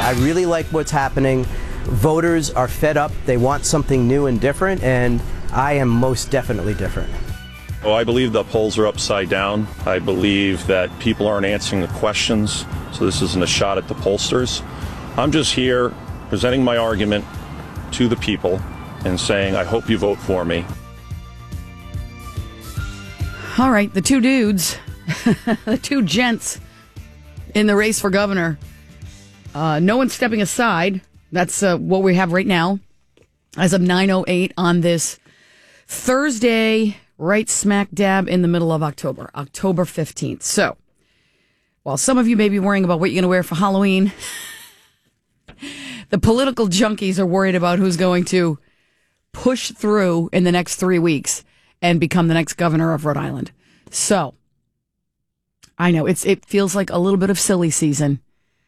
I really like what's happening. Voters are fed up. They want something new and different, and I am most definitely different. Oh, I believe the polls are upside down. I believe that people aren't answering the questions, so this isn't a shot at the pollsters. I'm just here presenting my argument to the people and saying, I hope you vote for me. All right, the two dudes, the two gents in the race for governor. No one's stepping aside. That's what we have right now as of 9:08 on this Thursday, right smack dab in the middle of October, October 15th. So, while some of you may be worrying about what you're going to wear for Halloween, the political junkies are worried about who's going to push through in the next 3 weeks and become the next governor of Rhode Island. So, I know it feels like a little bit of silly season.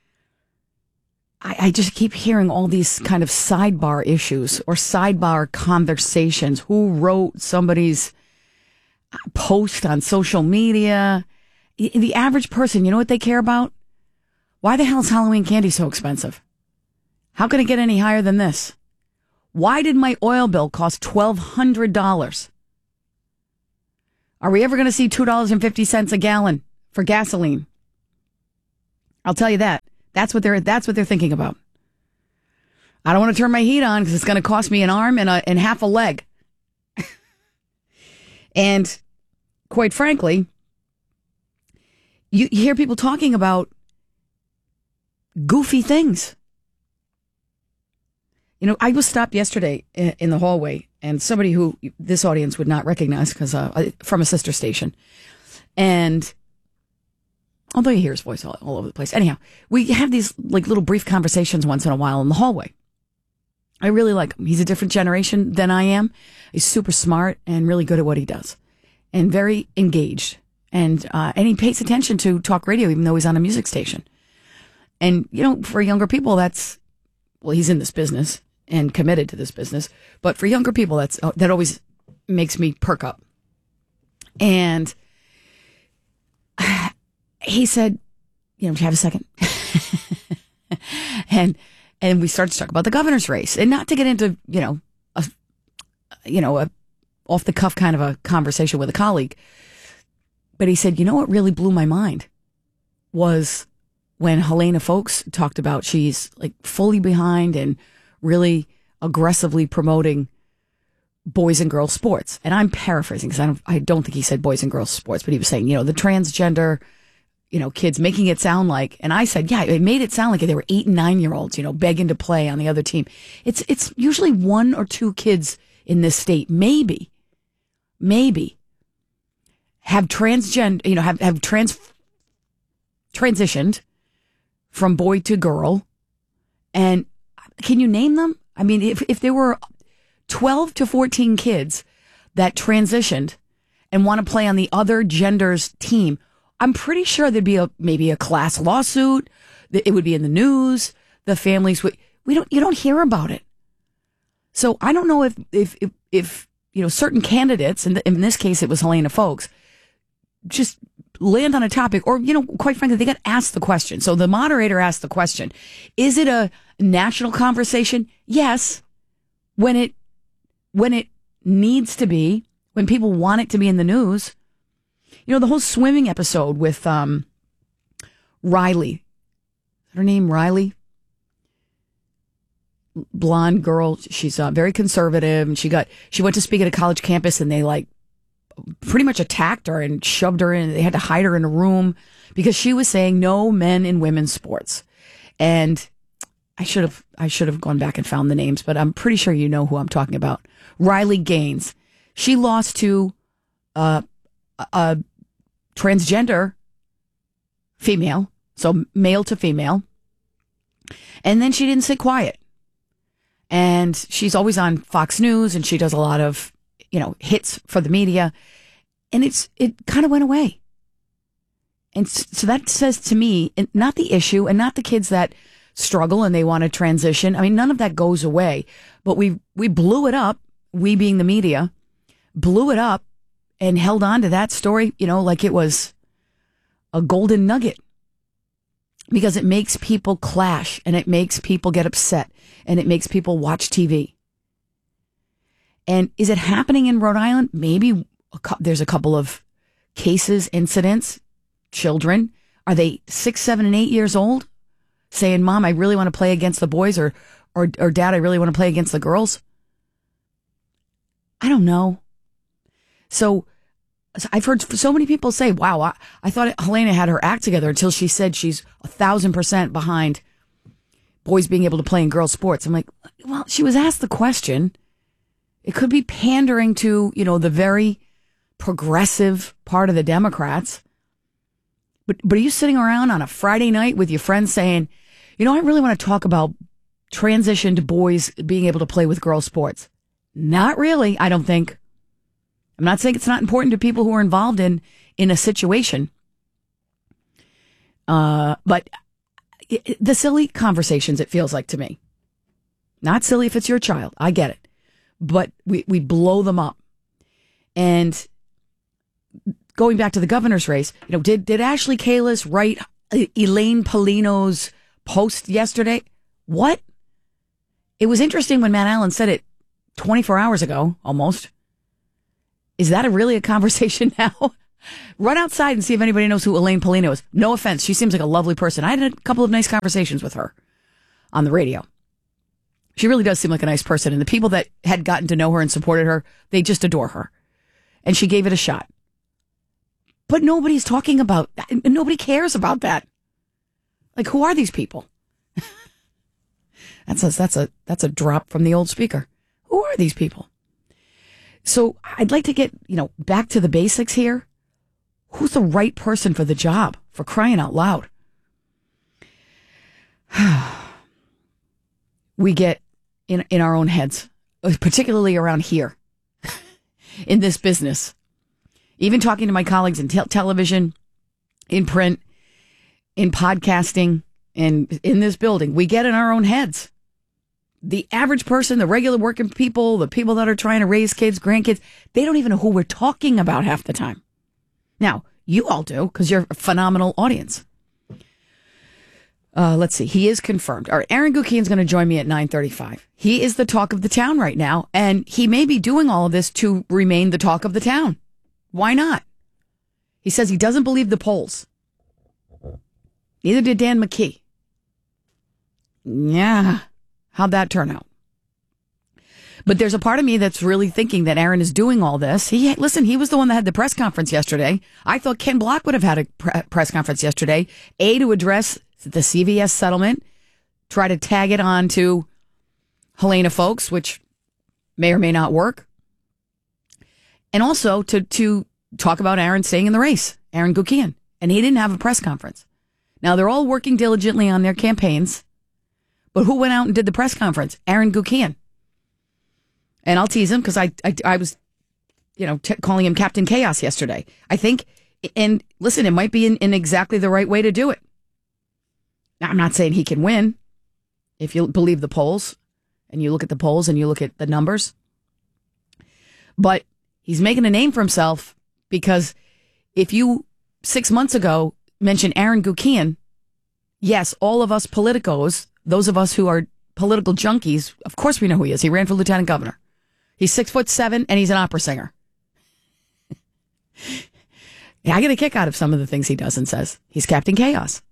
I just keep hearing all these kind of sidebar issues or sidebar conversations. Who wrote somebody's post on social media? The average person, you know what they care about? Why the hell is Halloween candy so expensive? How can it get any higher than this? Why did my oil bill cost $1,200? Are we ever going to see $2.50 a gallon for gasoline? I'll tell you that. That's what they're thinking about. I don't want to turn my heat on because it's going to cost me an arm and half a leg. And quite frankly, you hear people talking about goofy things. You know, I was stopped yesterday in the hallway, and somebody who this audience would not recognize because from a sister station, and although you hear his voice all over the place. Anyhow, we have these like little brief conversations once in a while in the hallway. I really like him. He's a different generation than I am. He's super smart and really good at what he does, and very engaged. And he pays attention to talk radio, even though he's on a music station. And you know, for younger people, he's in this business and committed to this business. But for younger people, that always makes me perk up. And he said, you know, have a second. and we started to talk about the governor's race, and not to get into, a off the cuff kind of a conversation with a colleague. But he said, you know what really blew my mind was when Helena Foulkes talked about she's like fully behind and really aggressively promoting boys and girls sports. And I'm paraphrasing because I don't think he said boys and girls sports, but he was saying, the transgender, kids, making it sound like, and I said, yeah, it made it sound like they were 8 and 9-year-olds, begging to play on the other team. It's usually 1 or 2 kids in this state, maybe have transitioned from boy to girl. And can you name them? I mean, if there were 12 to 14 kids that transitioned and want to play on the other gender's team, I'm pretty sure there'd be maybe a class lawsuit. It would be in the news. The families would. You don't hear about it. So I don't know if certain candidates, and in this case it was Helena Foulkes, just land on a topic, or quite frankly, they got asked the question. So the moderator asked the question: is it a national conversation? Yes, when it needs to be, when people want it to be in the news. The whole swimming episode with Riley. Is her name Riley? Blonde girl. She's very conservative, and she went to speak at a college campus, and they pretty much attacked her and shoved her in. They had to hide her in a room because she was saying no men in women's sports. And I should have gone back and found the names, but I'm pretty sure you know who I'm talking about. Riley Gaines. She lost to a transgender female, so male to female. And then she didn't sit quiet. And she's always on Fox News, and she does a lot of, hits for the media. And it kind of went away. And so that says to me, not the issue and not the kids that struggle and they want to transition. I mean, none of that goes away. But we blew it up, we being the media, blew it up and held on to that story, like it was a golden nugget. because it makes people clash and it makes people get upset and it makes people watch TV. And is it happening in Rhode Island? Maybe there's a couple of cases, incidents, children. Are they 6, 7, and 8 years old saying, Mom, I really want to play against the boys, or Dad, I really want to play against the girls? I don't know. So I've heard so many people say, wow, I thought Helena had her act together until she said she's 1,000% behind boys being able to play in girls' sports. I'm like, well, she was asked the question. It could be pandering to, the very progressive part of the Democrats. But are you sitting around on a Friday night with your friends saying, I really want to talk about transitioned boys being able to play with girls' sports? Not really, I don't think. I'm not saying it's not important to people who are involved in a situation. But the silly conversations, it feels like to me. Not silly if it's your child. I get it. But we blow them up. And going back to the governor's race, did Ashley Kalis write Elaine Polino's post yesterday? What? It was interesting when Matt Allen said it 24 hours ago, almost. Is that really a conversation now? Run outside and see if anybody knows who Elaine Polino is. No offense. She seems like a lovely person. I had a couple of nice conversations with her on the radio. She really does seem like a nice person. And the people that had gotten to know her and supported her, they just adore her. And she gave it a shot. But nobody's talking about that. Nobody cares about that. Like, who are these people? That's a drop from the old speaker. Who are these people? So I'd like to get, back to the basics here. Who's the right person for the job, for crying out loud? We get in our own heads, particularly around here in this business. Even talking to my colleagues in television, in print, in podcasting, and in this building, we get in our own heads. The average person, the regular working people, the people that are trying to raise kids, grandkids, they don't even know who we're talking about half the time. Now, you all do, because you're a phenomenal audience. Let's see. He is confirmed. All right, Aaron Gukian's going to join me at 9:35. He is the talk of the town right now, and he may be doing all of this to remain the talk of the town. Why not? He says he doesn't believe the polls. Neither did Dan McKee. Yeah. How'd that turn out? But there's a part of me that's really thinking that Aaron is doing all this. He was the one that had the press conference yesterday. I thought Ken Block would have had a press conference yesterday, to address the CVS settlement, try to tag it on to Helena folks, which may or may not work. And also to talk about Aaron staying in the race, Aaron Gukian. And he didn't have a press conference. Now, they're all working diligently on their campaigns. But who went out and did the press conference? Aaron Gukian. And I'll tease him because I was, calling him Captain Chaos yesterday. I think, and listen, it might be in exactly the right way to do it. Now, I'm not saying he can win if you believe the polls and you look at the polls and you look at the numbers. But he's making a name for himself because if you 6 months ago mentioned Aaron Gukian, yes, all of us politicos, those of us who are political junkies, of course we know who he is. He ran for lieutenant governor. He's 6'7" and he's an opera singer. Yeah, I get a kick out of some of the things he does and says. He's Captain Chaos.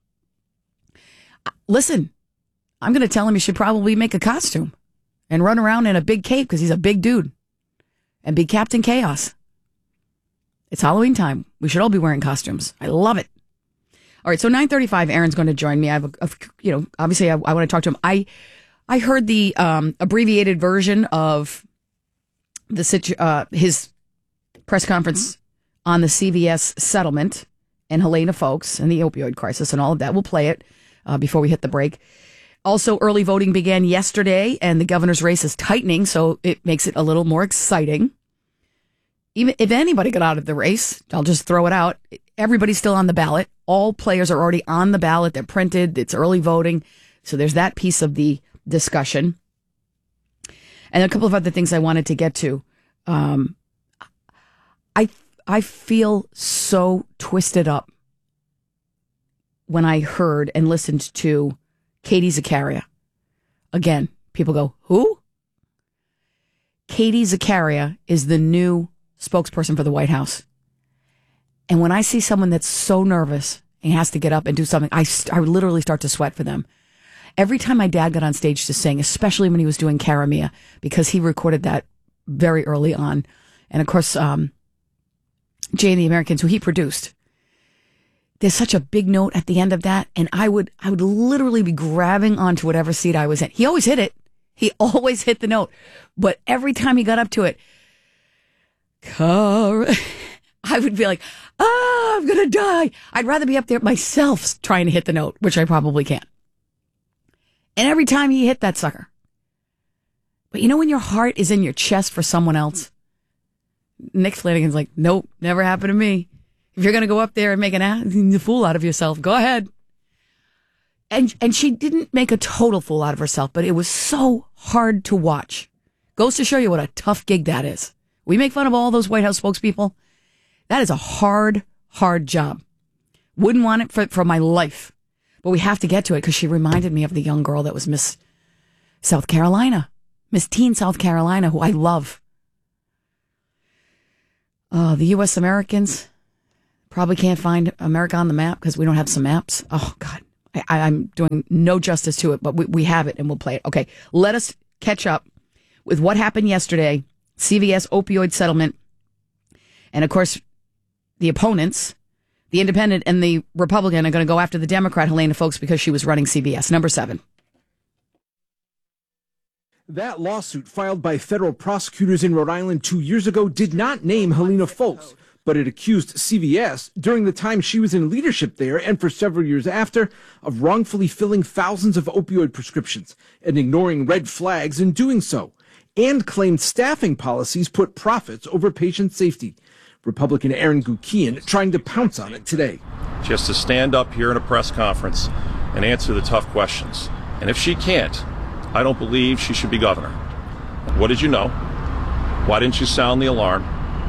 Listen, I'm going to tell him he should probably make a costume and run around in a big cape because he's a big dude and be Captain Chaos. It's Halloween time. We should all be wearing costumes. I love it. All right, so 9:35, Aaron's going to join me. I have, obviously I want to talk to him. I heard the abbreviated version of his press conference on the CVS settlement and Helena folks and the opioid crisis and all of that. We'll play it before we hit the break. Also, early voting began yesterday, and the governor's race is tightening, so it makes it a little more exciting. Even if anybody got out of the race, I'll just throw it out. Everybody's still on the ballot. All players are already on the ballot. They're printed. It's early voting. So there's that piece of the discussion. And a couple of other things I wanted to get to. I feel so twisted up when I heard and listened to Katie Zakaria. Again, people go, who? Katie Zakaria is the new spokesperson for the White House. And when I see someone that's so nervous and has to get up and do something, I literally start to sweat for them. Every time my dad got on stage to sing, especially when he was doing Cara Mia, because he recorded that very early on. And of course, Jay and the Americans, who he produced. There's such a big note at the end of that. And I would literally be grabbing onto whatever seat I was in. He always hit it. He always hit the note. But every time he got up to it, Cara, I would be like, I'm going to die. I'd rather be up there myself trying to hit the note, which I probably can't. And every time he hit that sucker. But you know when your heart is in your chest for someone else? Nick Flanagan's like, nope, never happened to me. If you're going to go up there and make a fool out of yourself, go ahead. And she didn't make a total fool out of herself, but it was so hard to watch. Goes to show you what a tough gig that is. We make fun of all those White House spokespeople. That is a hard, hard job. Wouldn't want it for my life. But we have to get to it because she reminded me of the young girl that was Miss South Carolina. Miss Teen South Carolina, who I love. The U.S. Americans probably can't find America on the map because we don't have some maps. Oh, God. I'm doing no justice to it, but we have it and we'll play it. Okay, let us catch up with what happened yesterday. CVS opioid settlement. And, of course, the opponents, the independent and the Republican, are going to go after the Democrat, Helena Foulkes, because she was running CVS. Number 7. That lawsuit filed by federal prosecutors in Rhode Island 2 years ago did not name Helena Foulkes, but it accused CVS, during the time she was in leadership there and for several years after, of wrongfully filling thousands of opioid prescriptions and ignoring red flags in doing so, and claimed staffing policies put profits over patient safety. Republican Aaron Gukian trying to pounce on it today. She has to stand up here in a press conference and answer the tough questions. And if she can't, I don't believe she should be governor. What did you know? Why didn't you sound the alarm?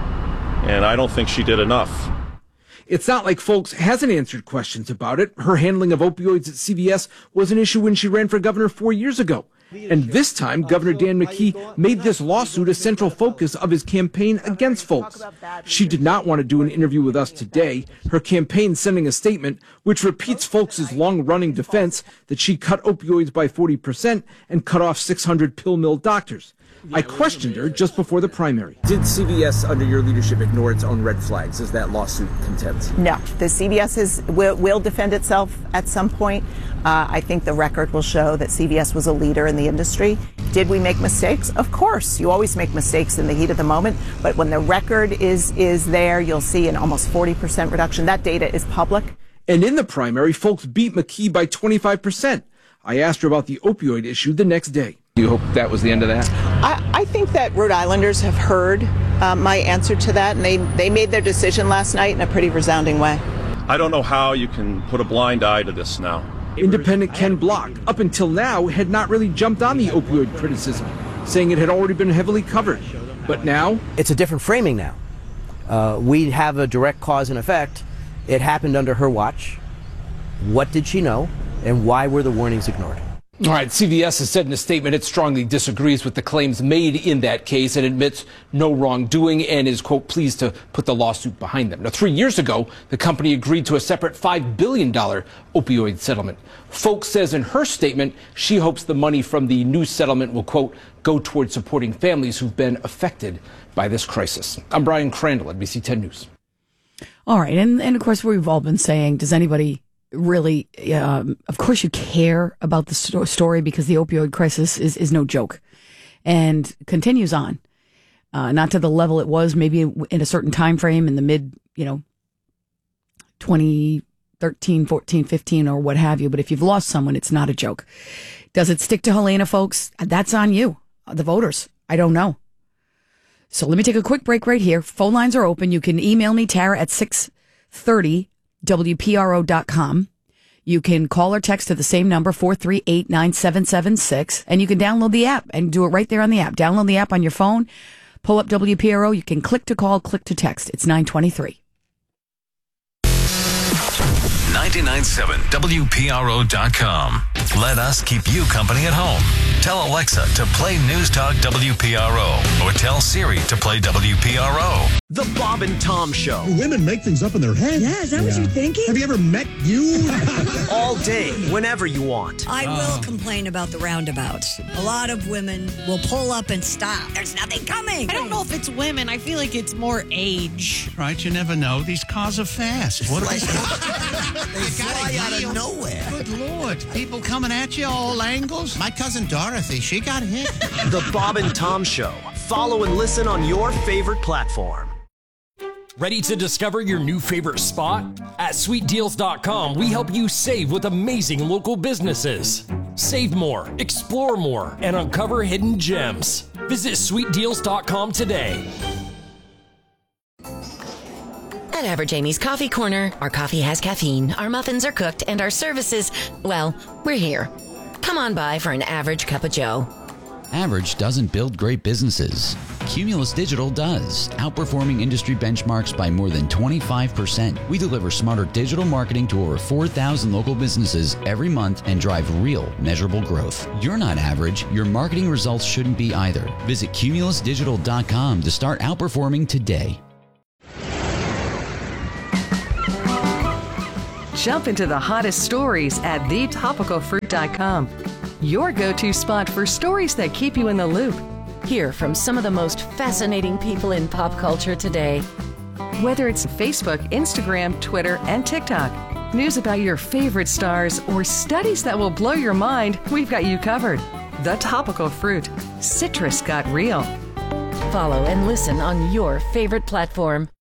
And I don't think she did enough. It's not like Foulkes hasn't answered questions about it. Her handling of opioids at CVS was an issue when she ran for governor 4 years ago. And this time, Governor Dan McKee made this lawsuit a central focus of his campaign against Foulkes. She did not want to do an interview with us today. Her campaign sending a statement which repeats Foulkes' long-running defense that she cut opioids by 40% and cut off 600 pill mill doctors. I questioned her just before the primary. Did CVS, under your leadership, ignore its own red flags, as that lawsuit contends? No. The CVS will defend itself at some point. I think the record will show that CVS was a leader in the industry. Did we make mistakes? Of course. You always make mistakes in the heat of the moment. But when the record is there, you'll see an almost 40% reduction. That data is public. And in the primary, Foulkes beat McKee by 25%. I asked her about the opioid issue the next day. Do you hope that was the end of that? I think that Rhode Islanders have heard my answer to that, and they made their decision last night in a pretty resounding way. I don't know how you can put a blind eye to this now. Independent Ken Block, up until now, had not really jumped on the opioid criticism, saying it had already been heavily covered. But now? It's a different framing now. We have a direct cause and effect. It happened under her watch. What did she know, and why were the warnings ignored? All right, CVS has said in a statement it strongly disagrees with the claims made in that case and admits no wrongdoing and is, quote, pleased to put the lawsuit behind them. Now, 3 years ago, the company agreed to a separate $5 billion opioid settlement. Foulkes says in her statement she hopes the money from the new settlement will, quote, go toward supporting families who've been affected by this crisis. I'm Brian Crandall, NBC 10 News. All right, and of course, we've all been saying, does anybody really, of course you care about the story because the opioid crisis is no joke and continues on, not to the level it was maybe in a certain time frame in the mid, 2013, 14, 15 or what have you. But if you've lost someone, it's not a joke. Does it stick to Helena, folks? That's on you, the voters. I don't know. So let me take a quick break right here. Phone lines are open. You can email me, Tara, at 630 WPRO.com. You can call or text to the same number, 438-9776, and you can download the app and do it right there on the app. Download the app on your phone, pull up WPRO. You can click to call, click to text. It's 923. 99.7 WPRO.com. Let us keep you company at home. Tell Alexa to play News Talk WPRO or tell Siri to play WPRO. The Bob and Tom Show. Women make things up in their head. Yeah, is that what you're thinking? Have you ever met you? All day, whenever you want. I will complain about the roundabouts. A lot of women will pull up and stop. There's nothing coming. I don't know if it's women. I feel like it's more age. Right, you never know. These cars are fast. What are they? They fly out of nowhere. Good Lord. People coming at you all angles. My cousin Dorothy, she got hit. The Bob and Tom Show. Follow and listen on your favorite platform. Ready to discover your new favorite spot? At sweetdeals.com, we help you save with amazing local businesses. Save more, explore more, and uncover hidden gems. Visit sweetdeals.com today. At Average Amy's Coffee Corner, our coffee has caffeine, our muffins are cooked, and our services, well, we're here. Come on by for an average cup of joe. Average doesn't build great businesses. Cumulus Digital does, outperforming industry benchmarks by more than 25%. We deliver smarter digital marketing to over 4,000 local businesses every month and drive real, measurable growth. You're not average. Your marketing results shouldn't be either. Visit cumulusdigital.com to start outperforming today. Jump into the hottest stories at thetopicalfruit.com. Your go-to spot for stories that keep you in the loop. Hear from some of the most fascinating people in pop culture today. Whether it's Facebook, Instagram, Twitter, and TikTok, news about your favorite stars, or studies that will blow your mind, we've got you covered. The Topical Fruit. Citrus got real. Follow and listen on your favorite platform.